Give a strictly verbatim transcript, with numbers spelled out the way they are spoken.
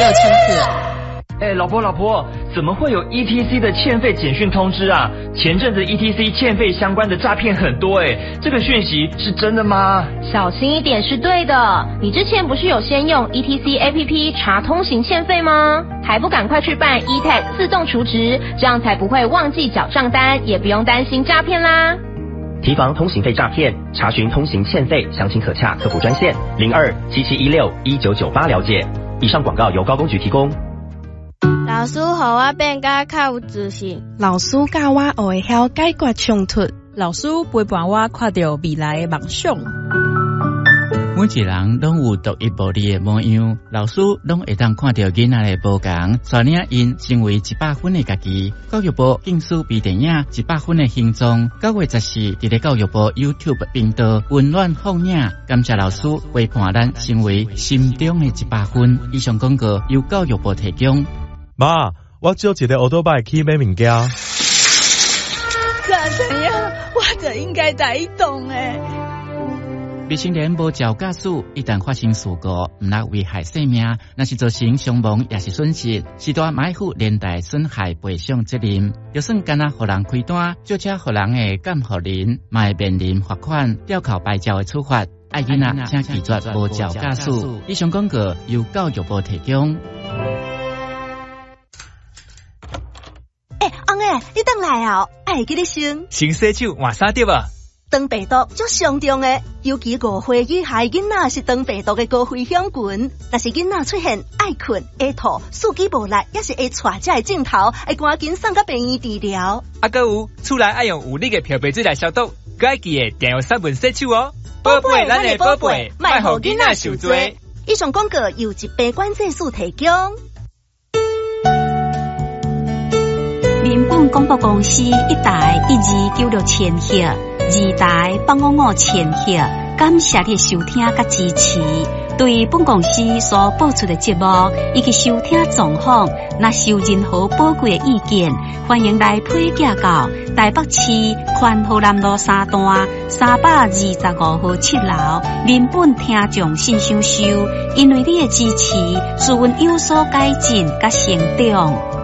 千次。 哎，老婆老婆，怎么会有 E T C 的欠费简讯通知啊？前阵子 E T C 欠费相关的诈骗很多哎，这个讯息是真的吗？ 小心一点是对的。你之前不是有先用 E T C A P P 查通行欠费吗？还不赶快去办 E T A G 自动储值，这样才不会忘记缴账单，也不用担心诈骗啦。 提防通行费诈骗，查询通行欠费，详情可洽客服专线零二七七一六一九九八了解。以上广告由高工局提供。 老师予我变甲较有自信， 老师教我学会晓解决冲突， 老师陪伴我看到未来的梦想。 每一个人拢有独一无二的模样，老师拢会当看到囡仔的无同，带领因成为一百分的家己。教育部竞选微电影《一百分的形状》，九月十四伫咧教育部 YouTube 频道温暖放映，感谢老师陪伴咱成为心中的一百分。以上广告由教育部提供。 妈，我借一个奥多拜去买物件。 怎怎样？我就应该在移动诶。 未成年无照驾驶，一旦发生事故，毋能危害生命，若是造成伤亡也是损失，是大买负连带损害赔偿责任。就算干那互人开单，就车互人的监护人，嘛会面临罚款、吊扣牌照的处罚。爱囡仔请记住无照驾驶。以上广告由教育部提供。 哎，翁诶，你等来啊！爱记你先。 先洗手换衫对吧？ 肠病毒足上重诶，尤其五岁以下囡仔是肠病毒的高危险群。若是囡仔出现爱困、会吐、四肢无力，也是会带这个镜头，会赶紧送到病院治疗。 啊，搁有厝内爱用有力的漂白水来消毒，该记得定用三分洗手哦。宝贝，咱的宝贝，莫互囡仔受罪。 以上广告由疾病管制署提供。 民本广播公司一台一二九六千赫，二台八五五千赫，感谢你的收听甲支持。对本公司所播出的节目以及收听状况，若是有任何宝贵的意见，欢迎来批寄到台北市宽和南路三段三百二十五号七楼民本听众信箱收。因为你的支持，使阮有所改进甲成长。